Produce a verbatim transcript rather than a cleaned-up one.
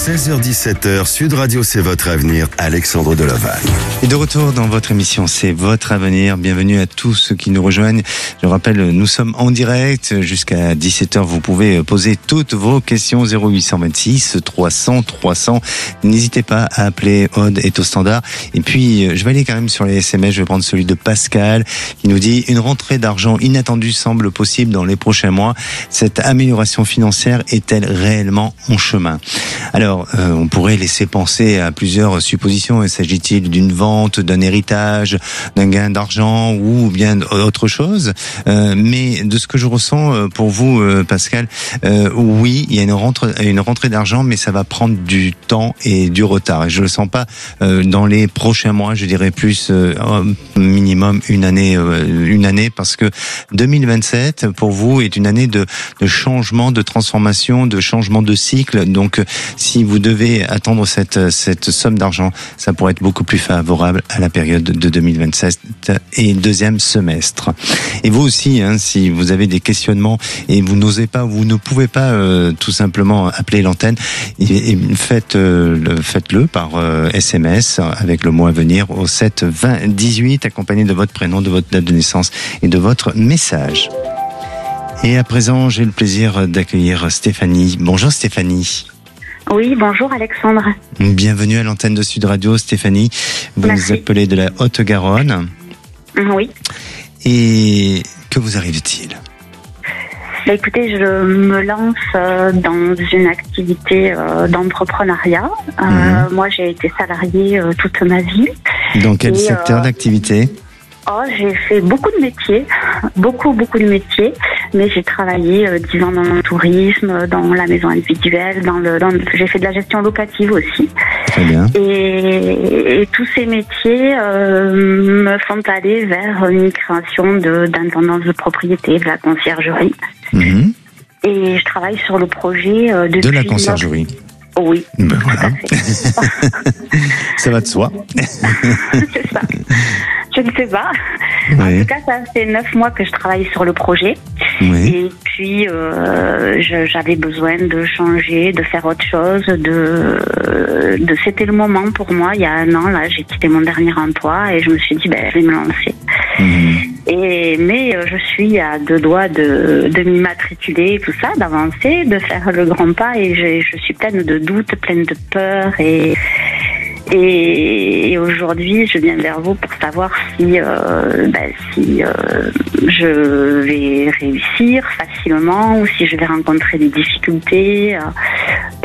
seize heures dix-sept heures, Sud Radio, c'est votre avenir, Alexandre Delovac. Et de retour dans votre émission, c'est votre avenir. Bienvenue à tous ceux qui nous rejoignent. Je rappelle, nous sommes en direct jusqu'à dix-sept heures. Vous pouvez poser toutes vos questions zéro huit cent vingt-six trois cents trois cents. N'hésitez pas à appeler Aude est au standard. Et puis, je vais aller quand même sur les S M S. Je vais prendre celui de Pascal qui nous dit: une rentrée d'argent inattendue semble possible dans les prochains mois. Cette amélioration financière est-elle réellement en chemin? Alors, euh, on pourrait laisser penser à plusieurs suppositions. S'agit-il d'une vente, d'un héritage, d'un gain d'argent ou bien autre chose? euh, Mais de ce que je ressens pour vous, euh, Pascal, euh, oui, il y a une rentrée, une rentrée d'argent, mais ça va prendre du temps et du retard. Et je le sens pas euh, dans les prochains mois. Je dirais plus euh, minimum une année, euh, une année, parce que deux mille vingt-sept pour vous est une année de, de changement, de transformation, de changement de cycle. Donc, si vous devez attendre cette cette somme d'argent, ça pourrait être beaucoup plus favorable à la période de deux mille vingt-sept et deuxième semestre. Et vous aussi, hein, si vous avez des questionnements et vous n'osez pas, vous ne pouvez pas euh, tout simplement appeler l'antenne, et, et faites euh, le, faites-le par euh, S M S avec le mot à venir au sept vingt dix-huit, accompagné de votre prénom, de votre date de naissance et de votre message. Et à présent, j'ai le plaisir d'accueillir Stéphanie. Bonjour Stéphanie. Oui, bonjour Alexandre. Bienvenue à l'antenne de Sud Radio, Stéphanie. Vous Merci. nous appelez de la Haute-Garonne. Oui. Et que vous arrive-t-il? Bah, écoutez, je me lance euh, dans une activité euh, d'entrepreneuriat. Euh, Mhm. Moi, j'ai été salariée euh, toute ma vie. Dans quel Et, secteur euh, d'activité? Oh, j'ai fait beaucoup de métiers, beaucoup, beaucoup de métiers, mais j'ai travaillé euh, dix ans dans le tourisme, dans la maison individuelle, dans le, dans le- j'ai fait de la gestion locative aussi. Très bien. Et, et tous ces métiers euh, me font aller vers une création de, d'intendance de propriété, de la conciergerie. Mhm. Et je travaille sur le projet euh, depuis... De la conciergerie. neuf- Oui, Ben tout voilà. à fait. Ça va de soi. C'est ça. Je ne sais pas. En Oui. tout cas, ça fait neuf mois que je travaille sur le projet. Oui. Et puis, euh, je- j'avais besoin de changer, de faire autre chose. De, de, c'était le moment pour moi. Il y a un an, là, j'ai quitté mon dernier emploi et je me suis dit, ben, je vais me lancer. Mhm. Et, mais euh, je suis à deux doigts de, de m'immatriculer, tout ça, d'avancer, de faire le grand pas. Et je, je suis pleine de doutes, pleine de peur. Et, et, et aujourd'hui, je viens vers vous pour savoir si, euh, ben, si euh, je vais réussir facilement ou si je vais rencontrer des difficultés. euh,